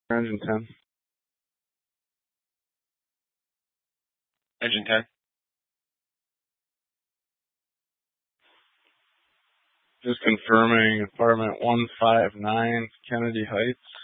Engine 10. Engine 10. Just confirming apartment 159 Kennedy Heights.